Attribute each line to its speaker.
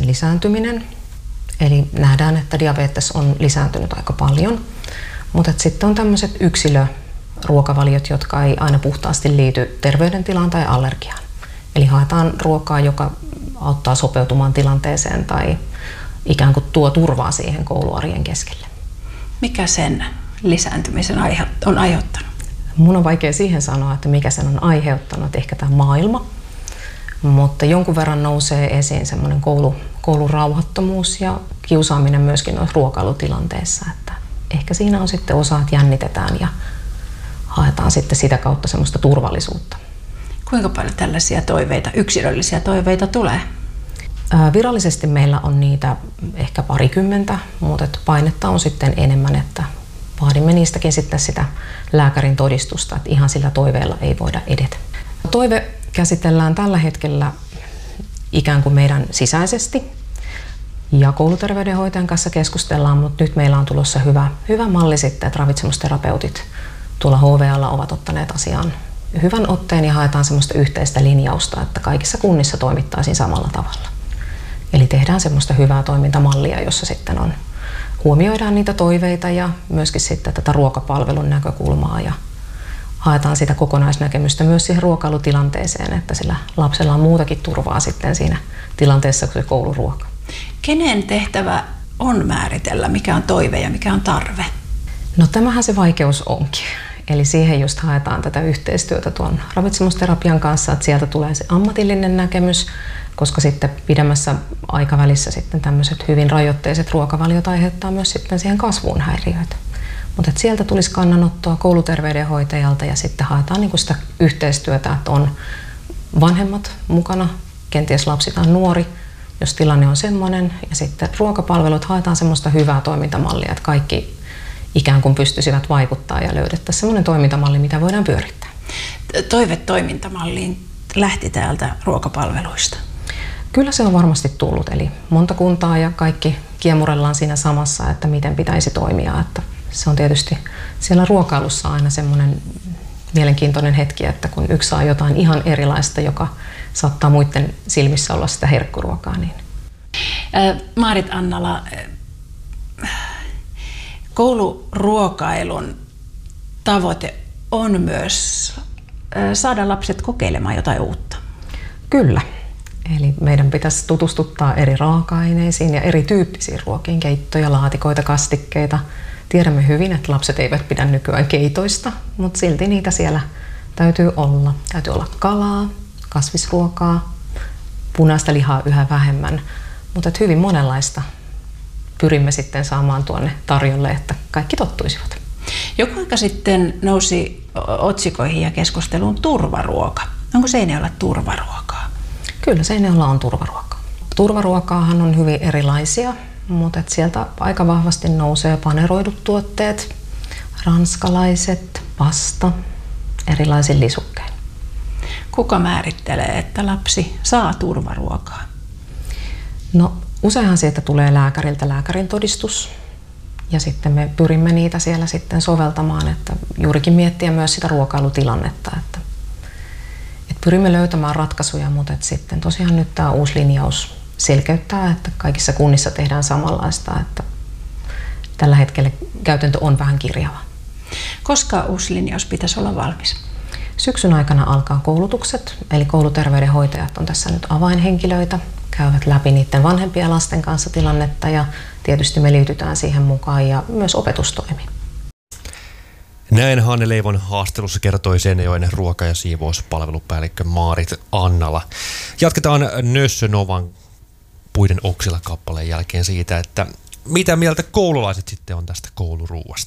Speaker 1: diabeteksen lisääntyminen. Eli nähdään, että diabetes on lisääntynyt aika paljon, mutta sitten on tämmöiset yksilöruokavaliot, jotka ei aina puhtaasti liity terveydentilaan tai allergiaan. Eli haetaan ruokaa, joka auttaa sopeutumaan tilanteeseen tai ikään kuin tuo turvaa siihen kouluarjen keskelle.
Speaker 2: Mikä sen lisääntymisen on aiheuttanut?
Speaker 1: Mun on vaikea siihen sanoa, että mikä sen on aiheuttanut, ehkä tämä maailma. Mutta jonkun verran nousee esiin semmoinen koulurauhattomuus ja kiusaaminen myöskin noissa ruokailutilanteissa. Että ehkä siinä on sitten osa, että jännitetään ja haetaan sitten sitä kautta semmoista turvallisuutta.
Speaker 2: Kuinka paljon tällaisia toiveita, yksilöllisiä toiveita tulee?
Speaker 1: Virallisesti meillä on niitä ehkä parikymmentä, mutta painetta on sitten enemmän, että vaadimme niistäkin sitten sitä lääkärin todistusta, että ihan sillä toiveella ei voida edetä. Toive käsitellään tällä hetkellä ikään kuin meidän sisäisesti ja kouluterveydenhoitajan kanssa keskustellaan, mutta nyt meillä on tulossa hyvä malli sitten, että ravitsemusterapeutit tuolla HVA:lla ovat ottaneet asiaan hyvän otteen ja haetaan semmoista yhteistä linjausta, että kaikissa kunnissa toimittaisiin samalla tavalla. Eli tehdään semmoista hyvää toimintamallia, jossa sitten huomioidaan niitä toiveita ja myöskin sitten tätä ruokapalvelun näkökulmaa ja haetaan sitä kokonaisnäkemystä myös siihen ruokailutilanteeseen, että sillä lapsella on muutakin turvaa sitten siinä tilanteessa kuin se kouluruoka.
Speaker 2: Kenen tehtävä on määritellä, mikä on toive ja mikä on tarve?
Speaker 1: No tämähän se vaikeus onkin. Eli siihen just haetaan tätä yhteistyötä tuon ravitsemusterapian kanssa, että sieltä tulee se ammatillinen näkemys, koska sitten pidemmässä aikavälissä sitten tämmöiset hyvin rajoitteiset ruokavaliot aiheuttaa myös sitten siihen kasvuun häiriöitä. Mutta sieltä tulisi kannanottoa kouluterveydenhoitajalta ja sitten haetaan niinku sitä yhteistyötä, että on vanhemmat mukana, kenties lapsi tai nuori, jos tilanne on semmoinen. Ja sitten ruokapalvelut haetaan semmoista hyvää toimintamallia, että kaikki ikään kuin pystyisivät vaikuttaa ja löydettäisiin semmoinen toimintamalli, mitä voidaan pyörittää.
Speaker 2: Toive toimintamalliin lähti täältä ruokapalveluista.
Speaker 1: Kyllä se on varmasti tullut, eli monta kuntaa ja kaikki kiemurellaan siinä samassa, että miten pitäisi toimia. Että se on tietysti siellä ruokailussa aina semmoinen mielenkiintoinen hetki, että kun yksi saa jotain ihan erilaista, joka saattaa muiden silmissä olla sitä herkkuruokaa. Niin.
Speaker 2: Maarit Annala, kouluruokailun tavoite on myös saada lapset kokeilemaan jotain uutta.
Speaker 1: Kyllä. Eli meidän pitäisi tutustuttaa eri raaka-aineisiin ja erityyppisiin ruokiin, keittoja, laatikoita, kastikkeita. Tiedämme hyvin, että lapset eivät pidä nykyään keitoista, mutta silti niitä siellä täytyy olla. Täytyy olla kalaa, kasvisruokaa, punaista lihaa yhä vähemmän, mutta hyvin monenlaista pyrimme sitten saamaan tuonne tarjolle, että kaikki tottuisivat.
Speaker 2: Joku aika sitten nousi otsikoihin ja keskusteluun turvaruoka. Onko Seinäjoella turvaruokaa?
Speaker 1: Kyllä Seinäjoella on turvaruokaa. Turvaruokaahan on hyvin erilaisia, mutta sieltä aika vahvasti nousee paneroidut tuotteet, ranskalaiset, pasta, erilaisin lisukkein.
Speaker 2: Kuka määrittelee, että lapsi saa turvaruokaa?
Speaker 1: No useinhan sieltä tulee lääkäriltä lääkärin todistus ja sitten me pyrimme niitä siellä sitten soveltamaan, että juurikin miettiä myös sitä ruokailutilannetta, että pyrimme löytämään ratkaisuja, mutta sitten tosiaan nyt tämä uusi linjaus selkeyttää, että kaikissa kunnissa tehdään samanlaista, että tällä hetkellä käytäntö on vähän kirjava.
Speaker 2: Koska uusi linjaus pitäisi olla valmis?
Speaker 1: Syksyn aikana alkaa koulutukset, eli kouluterveydenhoitajat on tässä nyt avainhenkilöitä, käyvät läpi niiden vanhempien lasten kanssa tilannetta ja tietysti me liitytään siihen mukaan ja myös opetustoimi.
Speaker 3: Näin Hanne Leivon haastelussa kertoi Seinäjoen ruoka- ja siivouspalvelupäällikkö Maarit Annala. Jatketaan Nössö Novan Puiden oksilla -kappaleen jälkeen siitä, että mitä mieltä koululaiset sitten on tästä kouluruuasta.